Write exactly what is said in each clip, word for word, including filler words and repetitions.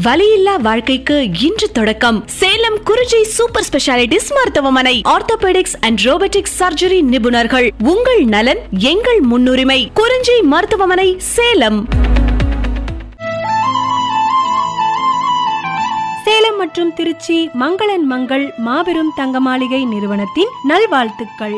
வலியில்லா வாழ்க்கைக்கு இன்று தொடக்கம். சேலம் குறிஞ்சி சூப்பர் ஸ்பெஷாலிட்டிஸ் மருத்துவமனை. ஆர்த்தோபெடிக்ஸ் அண்ட் ரோபோட்டிக்ஸ் சர்ஜரி நிபுணர்கள். உங்கள் நலன் எங்கள் முன்னுரிமை. குறிஞ்சி மருத்துவமனை, சேலம். சேலம் மற்றும் திருச்சி மங்களன் மங்கள் மாபெரும் தங்க மாளிகை நிறுவனத்தின் நல்வாழ்த்துக்கள்.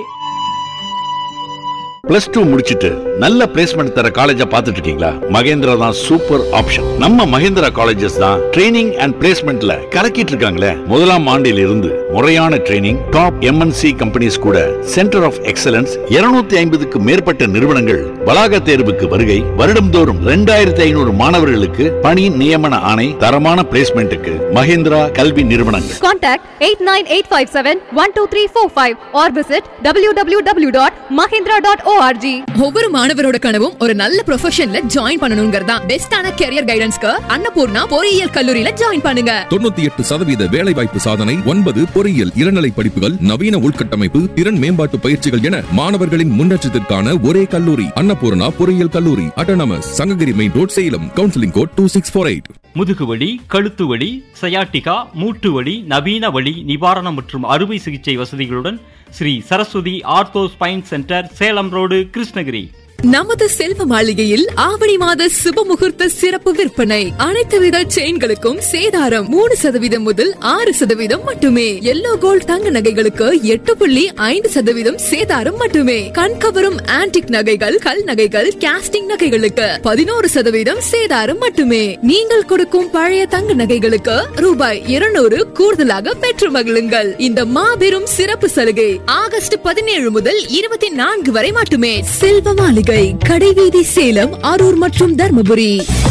பிளஸ் டூ முடிச்சிட்டு நல்ல பிளேஸ்மெண்ட் தர காலேஜ பாத்துட்டு இருக்கீங்களா? மகேந்திரா தான் சூப்பர் ஆப்ஷன். நம்ம மகேந்திரா காலேஜஸ் தான் ட்ரைனிங் அண்ட் பிளேஸ்மெண்ட்ல கலக்கிட்டு இருக்காங்களே. முதலாம் ஆண்டில் இருந்து முறையான ட்ரைனிங், டாப் எம்என்சி கம்பெனிஸ் கூட சென்டர் ஆஃப் எக்ஸலன்ஸ், இருநூத்தி ஐம்பதுக்கு மேற்பட்ட நிறுவனங்கள் வளாக தேர்வுக்கு வருகை. வருடம்தோறும் இரண்டாயிரத்தி ஐநூறு மாணவர்களுக்கு பணி நியமன ஆணை. தரமான பிளேஸ்மெண்ட்டுக்கு மகேந்திரா கல்வி நிறுவனங்கள். Contact eight nine eight five seven one two three four five or visit w w w dot mahindra dot org. ஒவ்வொரு மாணவரோட கனவும் ஒரு நல்ல ப்ரொஃபஷன்ல ஜாயின் பண்ணணும்ங்கறதா. பெஸ்டான கரியர் கைடன்ஸ்க்கு அன்னபூர்ணா பொறியியல் கல்லூரியில ஜாயின் பண்ணுங்க. தொண்ணூத்தி எட்டு சதவீத வேலை வாய்ப்பு சாதனை, ஒன்பது பொறியியல் இளநிலை படிப்புகள், நவீன உள்கட்டமைப்பு, திறன் மேம்பாட்டு பயிற்சிகள் என மாணவர்களின் முன்னேற்றத்திற்கான ஒரே கல்லூரி அன்னபூர்ணா பொறியியல் கல்லூரி, autonomous, Sankagiri main road, Salem. Counselling code two six four eight. முதுகுவலி, கழுத்து வலி, சயாட்டிகா, மூட்டு வலி, நவீன வலி நிவாரணம் மற்றும் அறுவை சிகிச்சை வசதிகளுடன் Sri Saraswati ortho spine centre, Salem road, Krishnagiri. நமது செல்வ மாளிகையில் ஆவணி மாத சுப முகூர்த்த சிறப்பு விற்பனை. அனைத்து வித செயின்களுக்கும் சேதாரம் மூணு சதவீதம் முதல் ஆறு சதவீதம் மட்டுமே. எல்லோ கோல்ட் தங்க நகைகளுக்கு எட்டு புள்ளி ஐந்து சதவீதம் சேதாரம் மட்டுமே. கண்கவரும் ஆன்டிக் நகைகள், கல் நகைகள், காஸ்டிங் நகைகளுக்கு பதினோரு சதவீதம் சேதாரம் மட்டுமே. நீங்கள் கொடுக்கும் பழைய தங்க நகைகளுக்கு ரூபாய் இருநூறு கூடுதலாக பெற்று மகிழுங்கள். இந்த மாபெரும் சிறப்பு சலுகை ஆகஸ்ட் பதினேழு முதல் இருபத்தி நான்கு வரை மட்டுமே. செல்வ மாளிகை, கடைவீதி, சேலம், அரூர் மற்றும் தர்மபுரி.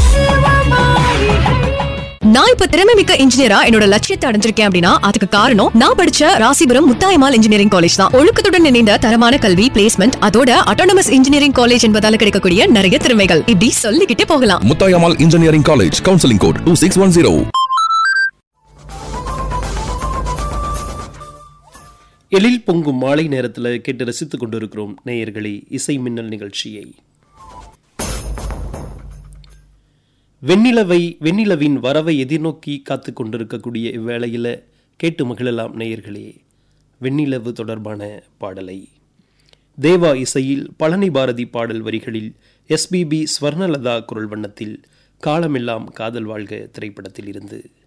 நான் இப்ப திறமை மிக்க இன்ஜினியரா என்னோட லட்சியத்தை அடைஞ்சிருக்கேன் அப்படின்னா அதுக்கு காரணம் நான் படிச்ச ராசிபுரம் முத்தாயம்மாள் இன்ஜினியரிங் காலேஜ் தான். ஒழுக்கத்துடன் இணைந்த தரமான கல்வி, பிளேஸ்மெண்ட், அதோட அட்டானமஸ் இன்ஜினியரிங் காலேஜ் என்பதால கிடைக்கக்கூடிய நிறைய திறமைகள் இப்படி சொல்லிக்கிட்டே போகலாம். Muthayammal engineering college, counselling code two six one zero. எழில் பொங்கும் மாலை நேரத்தில் கேட்டு ரசித்துக் கொண்டிருக்கிறோம் நேயர்களே இசை மின்னல் நிகழ்ச்சியை. வெண்ணிலவை வெண்ணிலவின் வரவை எதிர்நோக்கி காத்து கொண்டிருக்கக்கூடிய இவ்வேளையில் கேட்டு மகிழலாம் நேயர்களே வெண்ணிலவு தொடர்பான பாடலை. தேவா இசையில் பழனி பாரதி பாடல் வரிகளில் எஸ்பிபி ஸ்வர்ணலதா குரல் வண்ணத்தில் காலமெல்லாம் காதல் வாழ்க திரைப்படத்தில் இருந்து